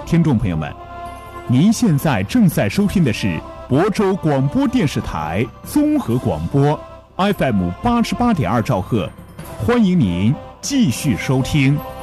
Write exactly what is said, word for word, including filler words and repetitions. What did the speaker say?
听众朋友们，您现在正在收听的是亳州广播电视台综合广播 F M 八十八点二兆赫，欢迎您继续收听。